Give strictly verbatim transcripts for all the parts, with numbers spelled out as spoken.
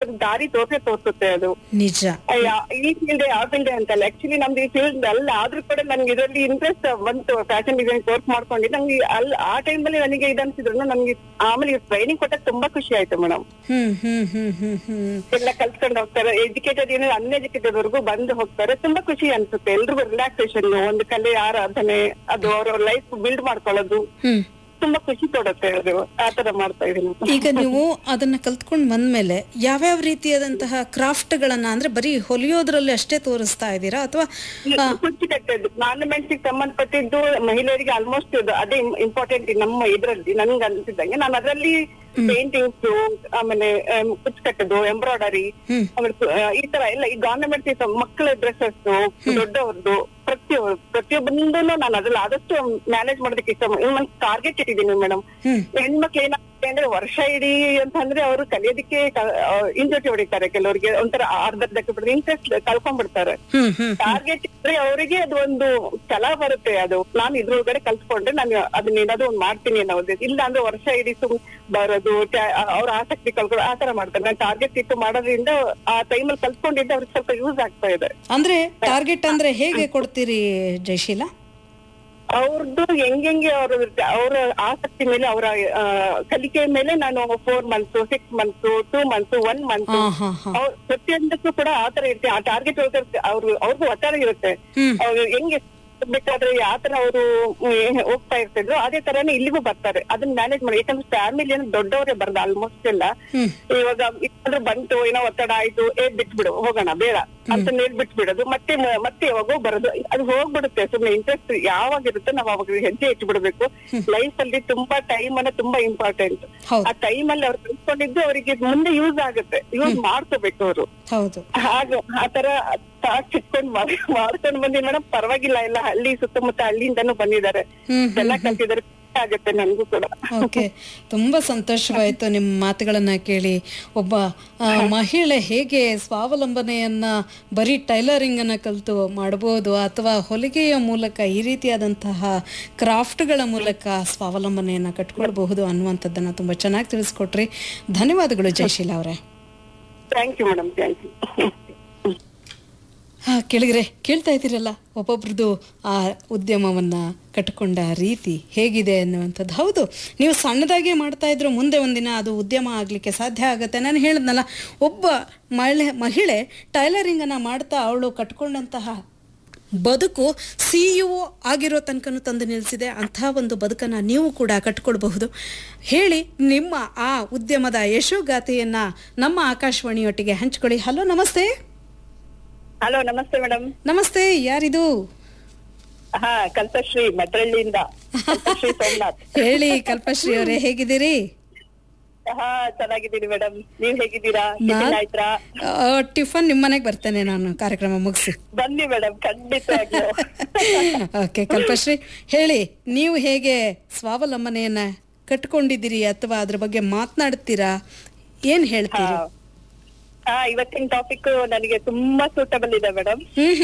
ಅವ್ರ ದಾರಿ ತೋರ್ಸೇ ತೋರ್ಸುತ್ತೆ ಅದು. ನಿಜ. ಈ ಫೀಲ್ಡ್ ಯಾವ ಫೀಲ್ಡ್ ಅಂತಲ್ಲ, ಆಕ್ಚುಲಿ ನಮ್ದು ಈ ಫೀಲ್ಡ್ ಅಲ್ಲ, ಆದ್ರೂ ಕೂಡ ನನ್ಗೆ ಇದರಲ್ಲಿ ಇಂಟ್ರೆಸ್ಟ್ ಬಂತು. ಫ್ಯಾಷನ್ ಡಿಸೈನ್ ಕೋರ್ಸ್ ಮಾಡ್ಕೊಂಡು ನಂಗೆ ಅಲ್ಲಿ ಆ ಟೈಮ್ ಅಲ್ಲಿ ನನಗೆ ಇದನ್ಸಿದ್ರು ನಮ್ಗೆ ಆಮೇಲೆ ಟ್ರೈನಿಂಗ್ ಕೊಟ್ಟಾಗ ತುಂಬಾ ಖುಷಿ ಆಯ್ತು ಮೇಡಮ್. ಹ್ಮ್ ಹ್ಮ್ ಹ್ಮ್ ಹ್ಮ್ ಹ್ಮ್ ಎಲ್ಲ ಕಲ್ತ್ಕೊಂಡು ಹೋಗ್ತಾರೆ, ಎಜುಕೇಟೆಡ್ ಏನಾದ್ರು ಅನ್ಎಜುಕೇಟೆಡ್ ವರ್ಗು ಬಂದು ಹೋಗ್ತಾರೆ. ತುಂಬಾ ಖುಷಿ ಅನ್ಸುತ್ತೆ. ಎಲ್ರಿಗೂ ರಿಲ್ಯಾಕ್ಸೇಷನ್, ಒಂದು ಕಲೆ ಆರಾಧನೆ, ಅದು ಅವ್ರ ಲೈಫ್ ಬಿಲ್ಡ್ ಮಾಡ್ಕೊಳ್ಳೋದು ಹ್ಮ್ ತುಂಬಾ ಖುಷಿ ಕೊಡುತ್ತೆ. ಅದು ಆತರ ಮಾಡ್ತಾ ಇದೀನಿ. ಈಗ ನೀವು ಅದನ್ನ ಕಲ್ತ್ಕೊಂಡ್ ಬಂದ್ಮೇಲೆ ಯಾವ್ಯಾವ ರೀತಿಯಾದಂತಹ ಕ್ರಾಫ್ಟ್ ಗಳನ್ನ, ಅಂದ್ರೆ ಬರೀ ಹೊಲಿಯೋದ್ರಲ್ಲಿ ಅಷ್ಟೇ ತೋರಿಸ್ತಾ ಇದ್ದೀರಾ ಅಥವಾ ಕುಚ್ಚಿ ಕಟ್ಟದ್ದು ಆರ್ನಮೆಂಟ್ಸ್ ಸಂಬಂಧಪಟ್ಟಿದ್ದು ಮಹಿಳೆಯರಿಗೆ ಆಲ್ಮೋಸ್ಟ್ ಅದೇ ಇಂಪಾರ್ಟೆಂಟ್ ನಮ್ಮ ಇದ್ರಲ್ಲಿ ನನ್ಗೆ ಅನ್ಸಿದಂಗೆ. ನಾನು ಅದರಲ್ಲಿ ಪೇಂಟಿಂಗ್ಸ್, ಆಮೇಲೆ ಕುಚ್ಚು ಕಟ್ಟದು, ಎಂಬ್ರಾಯ್ಡರಿ, ಆಮೇಲೆ ಈ ತರ ಎಲ್ಲ ಈ ಗವರ್ನಮೆಂಟ್ ಮಕ್ಕಳ ಡ್ರೆಸ್ಸಸ್, ದೊಡ್ಡವ್ರದ್ದು ಪ್ರತಿಯೊಬ್ಬ ಪ್ರತಿಯೊಬ್ಬಂದೂ ನಾನು ಅದ್ರಲ್ಲಿ ಆದಷ್ಟು ಮ್ಯಾನೇಜ್ ಮಾಡೋದಕ್ಕೆ ಇಷ್ಟ. ಇನ್ನೊಂದು ಟಾರ್ಗೆಟ್ ಇಟ್ಟಿದ್ದೀನಿ ಮೇಡಮ್. ಹೆಣ್ಮಕ್ಳು ಏನಾಗುತ್ತೆ ಅಂದ್ರೆ ವರ್ಷ ಇಡೀ ಅಂತಂದ್ರೆ ಅವರು ಕಲಿಯೋದಕ್ಕೆ ಇಂಜೊಟಿ ಹೊಡಿತಾರೆ. ಕೆಲವರಿಗೆ ಒಂಥರ ಅರ್ಧಕ್ಕೆ ಬಿಡ್ತಾರೆ, ಇಂಟ್ರೆಸ್ಟ್ ಕಳ್ಕೊಂಡ್ಬಿಡ್ತಾರೆ. ಟಾರ್ಗೆಟ್ ಇದ್ರೆ ಅವರಿಗೆ ಅದು ಒಂದು ಛಲ ಬರುತ್ತೆ. ಅದು ನಾನು ಇದ್ರೊಳಗಡೆ ಕಲ್ತ್ಕೊಂಡ್ರೆ ನಾನು ಅದನ್ನ ಏನಾದ್ರು ಒಂದು ಮಾಡ್ತೀನಿ ಅನ್ನೋದು. ಇಲ್ಲ ಅಂದ್ರೆ ವರ್ಷ ಇಡೀ ಸುಮ್ ಬರೋದು, ಅವ್ರ ಆಸಕ್ತಿ ಕಳ್ಕೊಳ್ಳೋ ಆತರ ಮಾಡ್ತಾರೆ. ನಾನು ಟಾರ್ಗೆಟ್ ಇಟ್ಟು ಮಾಡೋದ್ರಿಂದ ಆ ಟೈಮಲ್ಲಿ ಕಲ್ತ್ಕೊಂಡಿದ್ದೆ ಅವ್ರಿಗೆ ಸ್ವಲ್ಪ ಯೂಸ್ ಆಗ್ತಾ ಇದೆ. ಅಂದ್ರೆ ಟಾರ್ಗೆಟ್ ಅಂದ್ರೆ ಹೇಗೆ ಕೊಡ್ತೀರಿ ಜಯಶೀಲಾ? ಅವ್ರದ್ದು ಹೆಂಗೆ ಅವ್ರ ಅವ್ರ ಆಸಕ್ತಿ ಮೇಲೆ, ಅವರ ಕಲಿಕೆ ಮೇಲೆ ನಾನು four months, six months, two months, one month, ಅವ್ರ ಪ್ರತಿಯೊಂದಕ್ಕೂ ಕೂಡ ಆತರ ಇರುತ್ತೆ. ಆ ಟಾರ್ಗೆಟ್ ಅವ್ರು ಅವ್ರಿಗೂ ಒತ್ತಡ ಇರುತ್ತೆ. ಅವ್ರು ಹೆಂಗೆ ಬೇಕಾದ್ರೆ ಯಾತರ ಅವರು ಹೋಗ್ತಾ ಇರ್ತಿದ್ರು ಅದೇ ತರಾನೇ ಇಲ್ಲಿಗೂ ಬರ್ತಾರೆ. ಅದನ್ನ ಮ್ಯಾನೇಜ್ ಮಾಡಿ, ಯಾಕಂದ್ರೆ ಫ್ಯಾಮಿಲಿ ಅಂದ್ರೆ ದೊಡ್ಡವರೇ ಬರೋದು ಆಲ್ಮೋಸ್ಟ್ ಎಲ್ಲ. ಇವಾಗ ಏನಾದ್ರು ಬಂತು, ಏನೋ ಒತ್ತಡ ಆಯ್ತು, ಏ ಬಿಟ್ಬಿಡು ಹೋಗೋಣ ಬೇಡ ಅಂತ ನೇಲ್ ಬಿಟ್ಬಿಡೋದು, ಮತ್ತೆ ಮತ್ತೆ ಯಾವಾಗೋ ಬರೋದು, ಅದು ಹೋಗ್ಬಿಡುತ್ತೆ. ಸುಮ್ನೆ ಇಂಟ್ರೆಸ್ಟ್ ಯಾವಾಗ ಇರುತ್ತೆ ನಾವು ಅವಾಗ ಹೆಜ್ಜೆ ಇಟ್ಬಿಡ್ಬೇಕು. ಲೈಫ್ ಅಲ್ಲಿ ತುಂಬಾ ಟೈಮ್ ಅನ್ನ ತುಂಬಾ ಇಂಪಾರ್ಟೆಂಟ್. ಆ ಟೈಮ್ ಅಲ್ಲಿ ಅವ್ರು ಕಲ್ತ್ಕೊಂಡಿದ್ದು ಅವರಿಗೆ ಮುಂದೆ ಯೂಸ್ ಆಗುತ್ತೆ, ಯೂಸ್ ಮಾಡ್ಕೋಬೇಕು ಅವರು. ಹಾಗೆ ಆತರ ಥಾಟ್ಸ್ ಇಟ್ಕೊಂಡು ಮಾಡ್ಕೊಂಡು ಬಂದಿ ಮೇಡಮ್. ಪರವಾಗಿಲ್ಲ, ಎಲ್ಲ ಹಳ್ಳಿ ಸುತ್ತಮುತ್ತ ಹಳ್ಳಿಯಿಂದಾನು ಬಂದಿದ್ದಾರೆ, ಚೆನ್ನಾಗಿ ಕಲ್ತಿದ್ದಾರೆ. ಆಗುತ್ತೆ ನನ್ಗೂ ಕೂಡ. ಓಕೆ, ತುಂಬಾ ಸಂತೋಷವಾಯ್ತು ನಿಮ್ಮ ಮಾತುಗಳನ್ನ ಕೇಳಿ. ಒಬ್ಬ ಮಹಿಳೆ ಹೇಗೆ ಸ್ವಾವಲಂಬನೆಯನ್ನ ಬರೀ ಟೈಲರಿಂಗ್ ಅನ್ನ ಕಲಿತು ಮಾಡಬಹುದು ಅಥವಾ ಹೊಲಿಗೆಯ ಮೂಲಕ ಈ ರೀತಿಯಾದಂತಹ ಕ್ರಾಫ್ಟ್ಗಳ ಮೂಲಕ ಸ್ವಾವಲಂಬನೆಯನ್ನ ಕಟ್ಕೊಳ್ಬಹುದು ಅನ್ನುವಂಥದ್ದನ್ನ ತುಂಬಾ ಚೆನ್ನಾಗಿ ತಿಳಿಸ್ಕೊಟ್ರಿ. ಧನ್ಯವಾದಗಳು ಜಯಶೀಲಾ ಅವರೇ. Thank you madam, thank you. ಹಾ, ಕೇಳಿದ್ರೆ ಕೇಳ್ತಾ ಇದ್ದೀರಲ್ಲ ಒಬ್ಬೊಬ್ರದ್ದು ಆ ಉದ್ಯಮವನ್ನ ಕಟ್ಟಿಕೊಂಡ ರೀತಿ ಹೇಗಿದೆ ಅನ್ನುವಂಥದ್ದು. ಹೌದು, ನೀವು ಸಣ್ಣದಾಗಿ ಮಾಡ್ತಾ ಇದ್ರು ಮುಂದೆ ಒಂದಿನ ಅದು ಉದ್ಯಮ ಆಗ್ಲಿಕ್ಕೆ ಸಾಧ್ಯ ಆಗುತ್ತೆ. ನಾನು ಹೇಳಿದ್ನಲ್ಲ, ಒಬ್ಬ ಮಹಿಳೆ ಮಹಿಳೆ ಟೈಲರಿಂಗ್ ಅನ್ನ ಮಾಡ್ತಾ ಅವಳು ಕಟ್ಕೊಂಡಂತಹ ಬದುಕು ಸಿ ಇ ಒ ಆಗಿರೋ ತನಕನೂ ತಂದು ನಿಲ್ಲಿಸಿದೆ. ಅಂತಹ ಒಂದು ಬದುಕನ್ನು ನೀವು ಕೂಡ ಕಟ್ಕೊಳ್ಬಹುದು. ಹೇಳಿ, ನಿಮ್ಮ ಆ ಉದ್ಯಮದ ಯಶೋಗಾಥೆಯನ್ನ ನಮ್ಮ ಆಕಾಶವಾಣಿಯೊಟ್ಟಿಗೆ ಹಂಚ್ಕೊಳ್ಳಿ. ಹಲೋ, ನಮಸ್ತೆ. ಹಲೋ, ನಮಸ್ತೆ ಮೇಡಮ್. ನಮಸ್ತೆ, ಯಾರಿದು? ಹಾ, ಕಲ್ಪಶ್ರೀ ಮದ್ರಳ್ಳಿಯಿಂದ. ಸೋಮನಾಥ್. ಹೇಳಿ ಕಲ್ಪಶ್ರೀ ಅವರೇ, ಹೇಗಿದ್ದೀರಿ? ಹಾ, ಚೆನ್ನಾಗಿದ್ದೀನಿ ಮೇಡಮ್. ನೀವ್ ಹೇಗಿದ್ದೀರಾ? ಆಯ್ತಾ? ಟಿಫನ್ ನಿಮ್ ಮನೆಗ್ ಬರ್ತೇನೆ ನಾನು ಕಾರ್ಯಕ್ರಮ ಮುಗಿಸಿ. ಬನ್ನಿ ಮೇಡಮ್, ಖಂಡಿತವಾಗ್ಲೂ. ಓಕೆ ಕಲ್ಪಶ್ರೀ, ಹೇಳಿ, ನೀವು ಹೇಗೆ ಸ್ವಾವಲಂಬನೆಯನ್ನ ಕಟ್ಕೊಂಡಿದ್ದೀರಿ ಅಥವಾ ಅದ್ರ ಬಗ್ಗೆ ಮಾತನಾಡ್ತೀರಾ? ಏನ್ ಹೇಳ್ತೀರಾ? ಹಾ, ಇವತ್ತಿನ ಟಾಪಿಕ್ ನನಗೆ ತುಂಬಾ ಸೂಟಬಲ್ ಇದೆ ಮೇಡಮ್.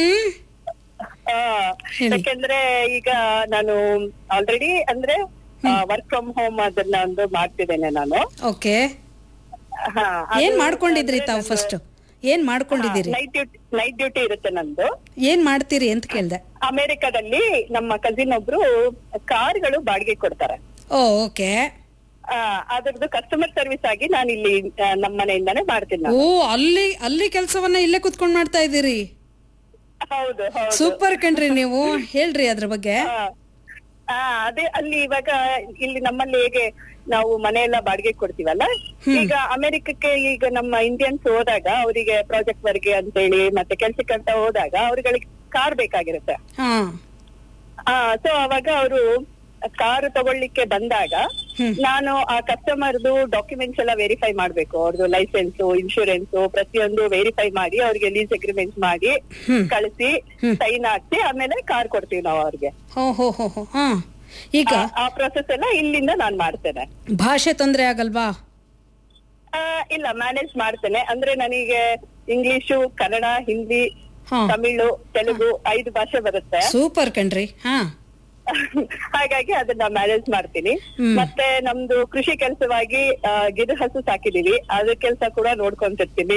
ಯಾಕೆಂದ್ರೆ ಈಗ ನಾನು ಆಲ್ರೆಡಿ ಅಂದ್ರೆ ವರ್ಕ್ ಫ್ರಮ್ ಹೋಮ್ ಅದನ್ನ ಒಂದು ಮಾಡ್ತಿದ್ದೇನೆ ನಾನು. ಓಕೆ, ಏನ್ ಮಾಡ್ಕೊಂಡಿದ್ರಿ ತಾವು? ಫಸ್ಟ್ ಏನ್ ಮಾಡ್ಕೊಂಡಿದ್ದೀರಿ? ನೈಟ್ ಡ್ಯೂಟಿ ನೈಟ್ ಡ್ಯೂಟಿ ಇರುತ್ತೆ ನಂದು. ಏನ್ ಮಾಡ್ತೀರಿ ಅಂತ ಕೇಳ್ದೆ. ಅಮೆರಿಕಾದಲ್ಲಿ ನಮ್ಮ ಕಸಿನ್ ಒಬ್ರು ಕಾರ್ಗಳು ಬಾಡಿಗೆ ಕೊಡ್ತಾರೆ. ಓ, ಓಕೆ. ಅದ್ರದ್ದು ಕಸ್ಟಮರ್ ಸರ್ವಿಸ್ ಆಗಿ ನಾನು ಇಲ್ಲಿ ನಮ್ಮ ಮನೆಯಿಂದಾನೇ ಮಾಡ್ತೀನಿ. ಓ, ಅಲ್ಲಿ ಅಲ್ಲಿ ಕೆಲಸವನ್ನ ಇಲ್ಲೇ ಕುತ್ಕೊಂಡ್ ಮಾಡ್ತಾ ಇದ್ದೀರಿ? ಹೌದು, ಸೂಪರ್ ಕಣ್ರಿ. ನೀವು ಹೇಳ್ರಿ ಅದ್ರ ಬಗ್ಗೆ. ಹಾ, ಅದೇ ಅಲ್ಲಿ ಇವಾಗ ಇಲ್ಲಿ ನಮ್ಮಲ್ಲಿ ಹೇಗೆ ನಾವು ಮನೆಯೆಲ್ಲ ಬಾಡಿಗೆ ಕೊಡ್ತೀವಲ್ಲ, ಈಗ ಅಮೆರಿಕಕ್ಕೆ ಈಗ ನಮ್ಮ ಇಂಡಿಯನ್ಸ್ ಹೋದಾಗ ಅವರಿಗೆ ಪ್ರಾಜೆಕ್ಟ್ ವರ್ಗೆ ಅಂತೇಳಿ ಮತ್ತೆ ಕೆಲ್ಸಕ್ಕಂತ ಹೋದಾಗ ಅವ್ರಿಗೆ ಕಾರ್ ಬೇಕಾಗಿರುತ್ತೆ. ಹಾ, ಸೊ ಅವಾಗ ಅವರು ಕಾರು ತಗೊಳ್ಳಿಕ್ಕೆ ಬಂದಾಗ ನಾನು ಆ ಕಸ್ಟಮರ್ದು ಡಾಕ್ಯುಮೆಂಟ್ಸ್ ಎಲ್ಲ ವೆರಿಫೈ ಮಾಡ್ಬೇಕು. ಅವ್ರದ್ದು ಲೈಸೆನ್ಸ್, ಇನ್ಶೂರೆನ್ಸ್ ಪ್ರತಿಯೊಂದು ವೆರಿಫೈ ಮಾಡಿ ಅವ್ರಿಗೆ ಲೀಸ್ ಅಗ್ರಿಮೆಂಟ್ ಮಾಡಿ ಕಳಿಸಿ ಸೈನ್ ಹಾಕ್ಸಿ ಆಮೇಲೆ ಕಾರ್ ಕೊಡ್ತೀವಿ ನಾವು ಅವ್ರಿಗೆ. ಈಗ ಆ ಪ್ರೊಸೆಸ್ ಎಲ್ಲ ಇಲ್ಲಿಂದ ನಾನ್ ಮಾಡ್ತೇನೆ. ಭಾಷೆ ತೊಂದ್ರೆ ಆಗಲ್ವಾ? ಇಲ್ಲ, ಮ್ಯಾನೇಜ್ ಮಾಡ್ತೇನೆ. ಅಂದ್ರೆ ನನಗೆ ಇಂಗ್ಲಿಷು, ಕನ್ನಡ, ಹಿಂದಿ, ತಮಿಳು, ತೆಲುಗು ಐದು ಭಾಷೆ ಬರುತ್ತೆ. ಸೂಪರ್ ಕಣ್ರಿ. ಹಾ, ಹಾಗಾಗಿ ಅದನ್ನ ಮ್ಯಾನೇಜ್ ಮಾಡ್ತೀನಿ. ಮತ್ತೆ ನಮ್ದು ಕೃಷಿ ಕೆಲಸವಾಗಿ ಗಿಡ ಹಸು ಸಾಕಿದೀವಿ, ಅದ್ರ ಕೆಲಸ ಕೂಡ ನೋಡ್ಕೊಂತಿರ್ತೀನಿ.